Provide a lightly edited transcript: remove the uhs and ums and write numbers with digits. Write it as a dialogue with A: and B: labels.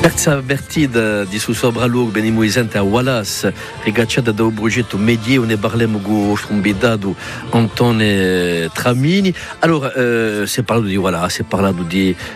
A: Terza avvertida di su sobralug benimo isente a Wallace, rigacciata da un progetto medio, ne parliamo con Antone Tramini. Allora, si è parlato di Wallace, si è parlato di